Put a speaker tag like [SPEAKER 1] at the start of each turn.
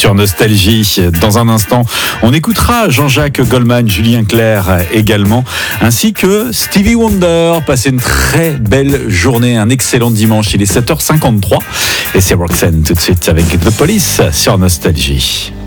[SPEAKER 1] sur Nostalgie. Dans un instant, on écoutera Jean-Jacques Goldman, Julien Clerc également, ainsi que Stevie Wonder. Passez une très belle journée, un excellent dimanche. Il est 7h53 et c'est Roxanne tout de suite avec The Police sur Nostalgie.